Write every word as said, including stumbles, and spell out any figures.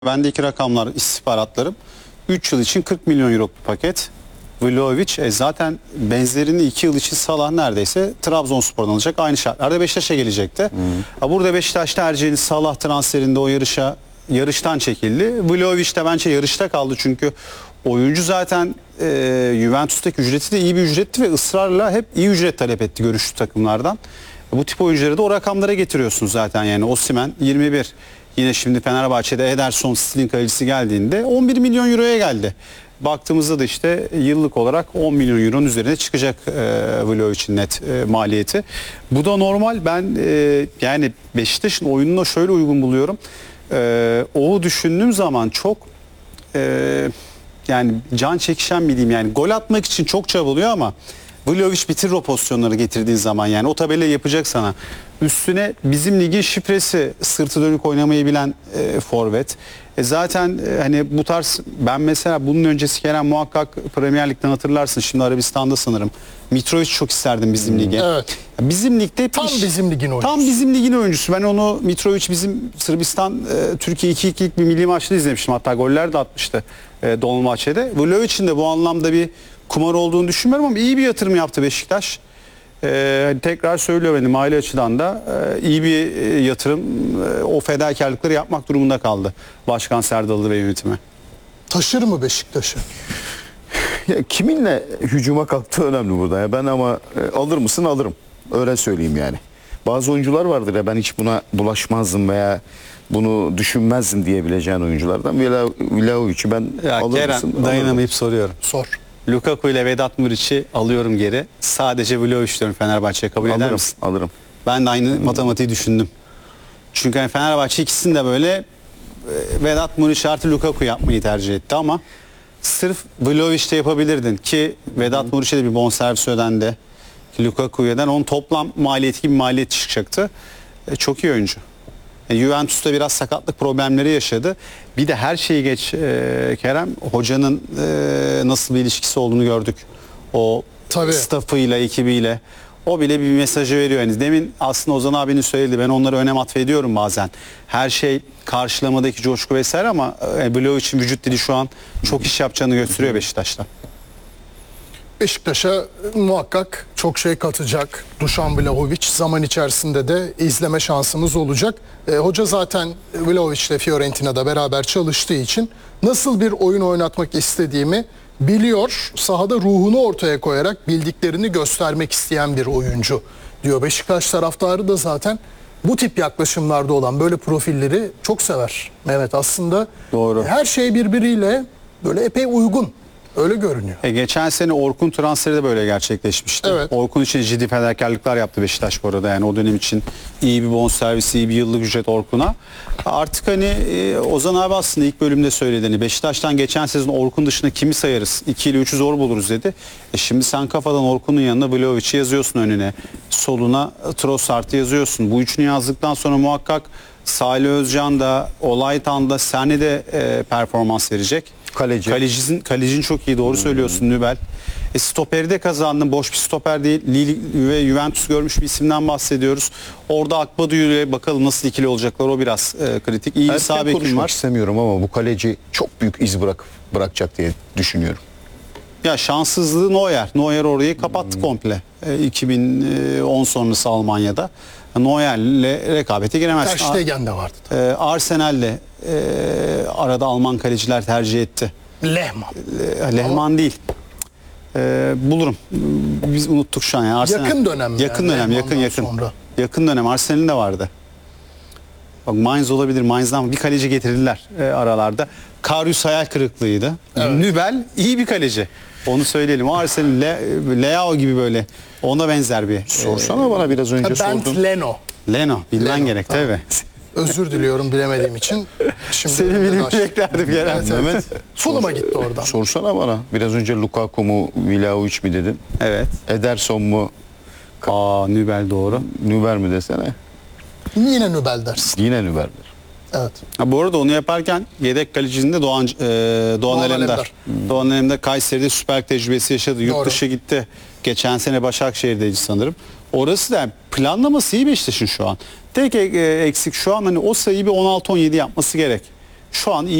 Bendeki rakamlar, istihbaratlarım üç yıl için kırk milyon euro bir paket. Vlahovic e zaten benzerini iki yıl için Salah neredeyse Trabzonspor'dan alacak. Aynı şartlarda Beşiktaş'a gelecekti. Hmm. Burada Beşiktaş tercihini Salah transferinde o yarışa yarıştan çekildi. Vlahovic de bence yarışta kaldı çünkü oyuncu zaten e, Juventus'taki ücreti de iyi bir ücretti ve ısrarla hep iyi ücret talep etti görüşlü takımlardan. Bu tip oyuncuları da o rakamlara getiriyorsunuz zaten, yani Osimhen yirmi bir. Yine şimdi Fenerbahçe'de Ederson, Stil'in kalecisi geldiğinde on bir milyon euroya geldi. Baktığımızda da işte yıllık olarak on milyon euronun üzerine çıkacak e, Vlahovic'in net e, maliyeti. Bu da normal. Ben e, yani Beşiktaş'ın oyununa şöyle uygun buluyorum. E, o düşündüğüm zaman çok e, yani can çekişen bir diyeyim, yani gol atmak için çok çabalıyor ama Vlahovic bitirir o pozisyonları getirdiğin zaman, yani o tabelayı yapacak sana. Üstüne bizim ligin şifresi, sırtı dönük oynamayı bilen e, forvet. E zaten e, hani bu tarz, ben mesela bunun öncesi Kerem muhakkak Premier Lig'den hatırlarsın, şimdi Arabistan'da sanırım. Mitrovic çok isterdim bizim lige. Evet. Bizim ligde tam iş, bizim ligin oyuncusu. Tam bizim ligin oyuncusu. Ben onu, Mitrovic bizim Sırbistan e, Türkiye iki ikilik bir milli maçta izlemiştim. Hatta goller de atmıştı e, Dolmabahçe'de. Vlahovic'in de bu anlamda bir kumar olduğunu düşünmüyorum ama iyi bir yatırım yaptı Beşiktaş. Ee, tekrar söylüyor, benim aile açıdan da e, iyi bir e, yatırım, e, o fedakarlıkları yapmak durumunda kaldı Başkan Serdal ve yönetimi. Taşır mı Beşiktaş'ı? Ya kiminle hücuma kalktığı önemli burada. Ya ben ama e, alır mısın alırım. Öyle söyleyeyim yani. Bazı oyuncular vardır ya, ben hiç buna bulaşmazdım veya bunu düşünmezdim diyebileceğin oyunculardan. Vlahovic'i ben ya alır Kerem, mısın? dayanamayıp soruyorum. Sor. Lukaku ile Vedat Muriç'i alıyorum geri. Sadece Vlahovic diyorum Fenerbahçe'ye, kabul Alırım, eder misin? alırım. Ben de aynı hmm. matematiği düşündüm. Çünkü hani Fenerbahçe ikisini de böyle e, Vedat Muriç artı Lukaku yapmayı tercih etti ama sırf Vlahovic'te yapabilirdin ki Vedat hmm. Muriç'e de bir bonservis ödendi. Lukaku'ya onun toplam maliyeti gibi maliyet çıkacaktı. E, çok iyi oyuncu. E, Juventus'ta biraz sakatlık problemleri yaşadı. Bir de her şeyi geç e, Kerem, hocanın e, nasıl bir ilişkisi olduğunu gördük. O Tabii. Staffıyla, ekibiyle. O bile bir mesajı veriyor. Yani demin aslında Ozan abinin söyledi. Ben onlara önem atfediyorum bazen. Her şey karşılamadaki coşku vesaire ama e, Vlahovic'in vücut dili şu an çok iş yapacağını gösteriyor Beşiktaş'ta. Beşiktaş'a muhakkak çok şey katacak Dušan Vlahovic. Zaman içerisinde de izleme şansımız olacak. E, hoca zaten Vlahovic ile Fiorentina'da beraber çalıştığı için nasıl bir oyun oynatmak istediğimi biliyor. Sahada ruhunu ortaya koyarak bildiklerini göstermek isteyen bir oyuncu diyor. Beşiktaş taraftarı da zaten bu tip yaklaşımlarda olan böyle profilleri çok sever. Evet, aslında doğru. Her şey birbiriyle böyle epey uygun. Öyle görünüyor. E, geçen sene Orkun transferi de böyle gerçekleşmişti. Evet. Orkun için ciddi fedakarlıklar yaptı Beşiktaş bu arada. Yani o dönem için iyi bir bonservisi, iyi bir yıllık ücret Orkun'a. Artık hani e, Ozan abi aslında ilk bölümde söylediğini, Beşiktaş'tan geçen sezon Orkun dışında kimi sayarız? iki ile üçü zor buluruz dedi. E şimdi sen kafadan Orkun'un yanına Vlahovic'i yazıyorsun önüne. Soluna Trossard'ı yazıyorsun. Bu üçünü yazdıktan sonra muhakkak Salih Özcan da, Olaytan da, Serne de e, performans verecek. Kaleci. Kalecinin, kalecin çok iyi, doğru söylüyorsun Nübel. E, stoperi de kazandın, boş bir stoper değil. Lille ve Juventus görmüş bir isimden bahsediyoruz. Orada Akbadu ile bakalım nasıl ikili olacaklar, o biraz e, kritik. İyi bir sağ bekim var. istemiyorum ama bu kaleci çok büyük iz bırak bırakacak diye düşünüyorum. Ya şanssızlığı Neuer. Neuer orayı kapattı hmm. komple. E, iki bin on sonrası Almanya'da. Neuer'le rekabete giremez. Ter Stegen de vardı. E, Arsenal'le e, arada Alman kaleciler tercih etti. Lehmann. E, Lehmann Ama... değil. E, bulurum. Biz unuttuk şu an. Yani Arsenal, yakın dönem. Yakın yani, dönem. Yakın yakın. Sonra. Yakın dönem. Arsenal'in de vardı. Bak, Mainz olabilir. Mainz'dan bir kaleci getirdiler e, aralarda. Karius hayal kırıklığıydı. Evet. Nübel iyi bir kaleci. Onu söyleyelim. O Arsenal'in Le, Leao gibi böyle ona benzer bir. Sorsana e, bana biraz önce sordun. sordun. Leno. Leno. Bilmen Leno, gerek tamam. tabii. Özür diliyorum bilemediğim için. Şimdi Seni bilip beklerdim Kerem. Evet, evet. Fulham'a gitti oradan. Sorsana bana. Biraz önce Lukaku mu, Vlahovic mi dedin? Evet. Ederson mu? Aa, Nübel doğru. Nübel mi desene? Yine Nübel dersin. Yine Nübel'dir. Evet. Ha, bu arada onu yaparken yedek kalecinde Doğan, e, Doğan, Doğan Alemdar. Alemdar. Hmm. Doğan Alemdar Kayseri'de Süper Lig tecrübesi yaşadı. Yurt dışı gitti. Geçen sene Başakşehir'deydi sanırım. Orası da yani planlaması iyi Beşiktaş'ın şu an. Tek e, eksik şu an hani o sayıyı bir on altı on yedi yapması gerek. şu an iyi